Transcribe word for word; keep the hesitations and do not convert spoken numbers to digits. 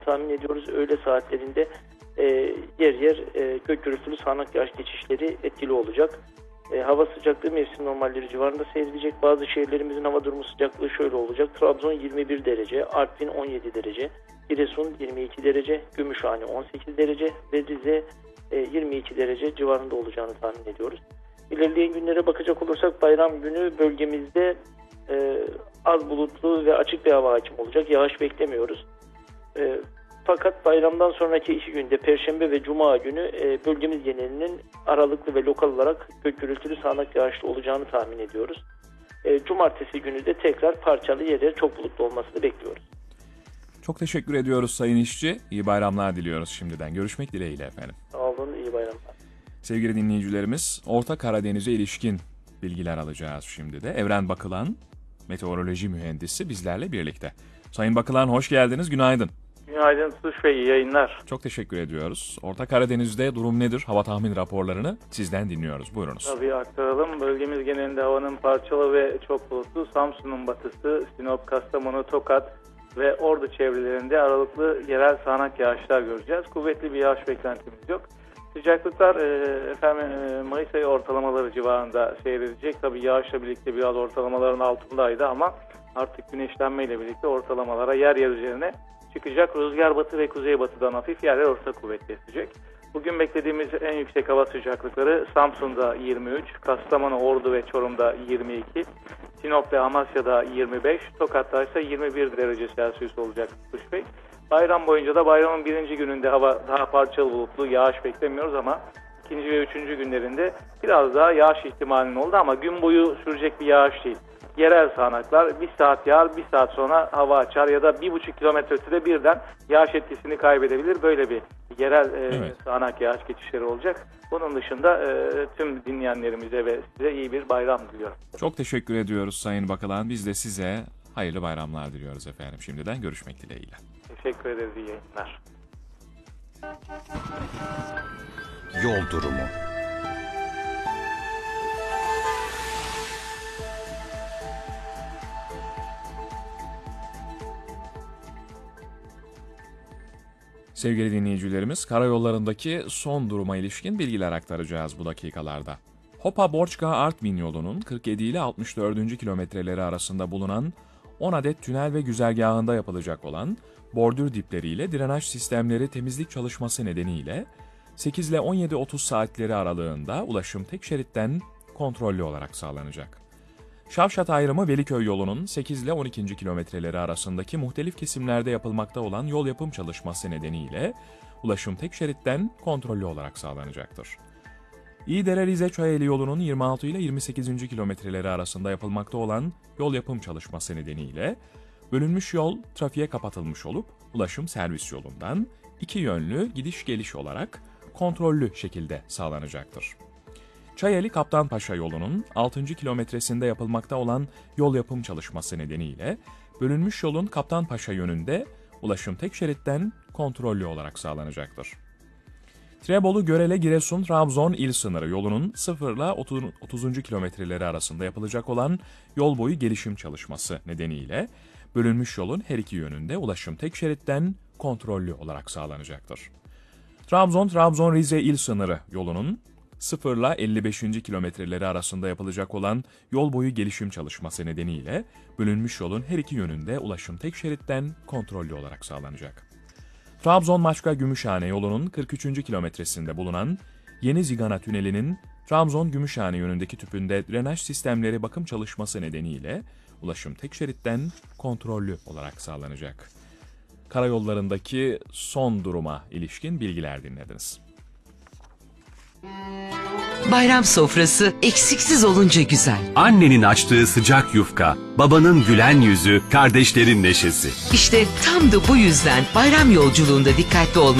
tahmin ediyoruz. Öğle saatlerinde e, yer yer e, gök gürültülü sağanak yağış geçişleri etkili olacak. E, hava sıcaklığı mevsim normalleri civarında seyredecek. Bazı şehirlerimizin hava durumu sıcaklığı şöyle olacak. Trabzon yirmi bir derece, Artvin on yedi derece, Giresun yirmi iki derece, Gümüşhane on sekiz derece ve Rize e, yirmi iki derece civarında olacağını tahmin ediyoruz. İlerleyen günlere bakacak olursak bayram günü bölgemizde e, az bulutlu ve açık bir hava hakim olacak. Yağış beklemiyoruz. E, fakat bayramdan sonraki iki günde Perşembe ve Cuma günü e, bölgemiz genelinin aralıklı ve lokal olarak gök gürültülü sağanak yağışlı olacağını tahmin ediyoruz. E, Cumartesi günü de tekrar parçalı yer yer çok bulutlu olmasını bekliyoruz. Çok teşekkür ediyoruz Sayın İşçi. İyi bayramlar diliyoruz şimdiden. Görüşmek dileğiyle efendim. Sağ olun, iyi bayramlar. Sevgili dinleyicilerimiz, Orta Karadeniz'e ilişkin bilgiler alacağız şimdi de. Evren Bakılan, meteoroloji mühendisi bizlerle birlikte. Sayın Bakılan hoş geldiniz, günaydın. Günaydın Tuş Bey, iyi yayınlar. Çok teşekkür ediyoruz. Orta Karadeniz'de durum nedir? Hava tahmin raporlarını sizden dinliyoruz. Buyurunuz. Tabii aktaralım. Bölgemiz genelinde havanın parçalı ve çok bulutlu. Samsun'un batısı, Sinop, Kastamonu, Tokat ve Ordu çevrelerinde aralıklı yerel sağanak yağışlar göreceğiz. Kuvvetli bir yağış beklentimiz yok. Sıcaklıklar e, efendim, e, Mayıs ayı ortalamaları civarında seyredecek. Tabii yağışla birlikte biraz ortalamaların altındaydı ama artık güneşlenmeyle birlikte ortalamalara yer yer üzerine çıkacak. Rüzgar batı ve kuzeybatıdan hafif, yerler orta kuvvetli esecek. Bugün beklediğimiz en yüksek hava sıcaklıkları Samsun'da yirmi üç, Kastamonu, Ordu ve Çorum'da yirmi iki, Sinop ve Amasya'da yirmi beş, Tokat'ta ise yirmi bir derece Celsius olacak Tuş Bey. Bayram boyunca da bayramın birinci gününde hava daha parçalı bulutlu, yağış beklemiyoruz ama ikinci ve üçüncü günlerinde biraz daha yağış ihtimalinin oldu ama gün boyu sürecek bir yağış değil. Yerel sağanaklar bir saat yağar, bir saat sonra hava açar ya da bir buçuk kilometre ötede birden yağış etkisini kaybedebilir. Böyle bir yerel e, evet. sağanak yağış geçişleri olacak. Bunun dışında e, tüm dinleyenlerimize ve size iyi bir bayram diliyorum. Çok teşekkür ediyoruz Sayın Bakılan. Biz de size hayırlı bayramlar diliyoruz efendim. Şimdiden görüşmek dileğiyle. Teşekkür ederiz, iyi yayınlar. Yol durumu. Sevgili dinleyicilerimiz, karayollarındaki son duruma ilişkin bilgiler aktaracağız bu dakikalarda. Hopa-Borçka-Artvin yolunun kırk yedi ile altmış dördüncü kilometreleri arasında bulunan on adet tünel ve güzergahında yapılacak olan bordür dipleriyle drenaj sistemleri temizlik çalışması nedeniyle sekiz ile on yedi otuz saatleri aralığında ulaşım tek şeritten kontrollü olarak sağlanacak. Şavşat ayrımı Veliköy yolunun sekiz ile on ikinci kilometreleri arasındaki muhtelif kesimlerde yapılmakta olan yol yapım çalışması nedeniyle ulaşım tek şeritten kontrollü olarak sağlanacaktır. İğdere-Rize-Çayeli yolunun yirmi altı ile yirmi sekizinci kilometreleri arasında yapılmakta olan yol yapım çalışması nedeniyle bölünmüş yol trafiğe kapatılmış olup ulaşım servis yolundan iki yönlü gidiş geliş olarak kontrollü şekilde sağlanacaktır. Çayeli-Kaptanpaşa yolunun altıncı kilometresinde yapılmakta olan yol yapım çalışması nedeniyle bölünmüş yolun Kaptanpaşa yönünde ulaşım tek şeritten kontrollü olarak sağlanacaktır. Trebolu-Görele-Giresun-Trabzon il sınırı yolunun sıfır ile otuzuncu kilometreleri arasında yapılacak olan yol boyu gelişim çalışması nedeniyle bölünmüş yolun her iki yönünde ulaşım tek şeritten kontrollü olarak sağlanacaktır. Trabzon-Trabzon-Rize il sınırı yolunun sıfır ile elli beşinci kilometreleri arasında yapılacak olan yol boyu gelişim çalışması nedeniyle bölünmüş yolun her iki yönünde ulaşım tek şeritten kontrollü olarak sağlanacak. Trabzon-Maçka-Gümüşhane yolunun kırk üçüncü kilometresinde bulunan Yeni Zigana Tüneli'nin Trabzon-Gümüşhane yönündeki tüpünde drenaj sistemleri bakım çalışması nedeniyle ulaşım tek şeritten kontrollü olarak sağlanacak. Karayollarındaki son duruma ilişkin bilgiler dinlediniz. Bayram sofrası eksiksiz olunca güzel. Annenin açtığı sıcak yufka, babanın gülen yüzü, kardeşlerin neşesi. İşte tam da bu yüzden bayram yolculuğunda dikkatli olmak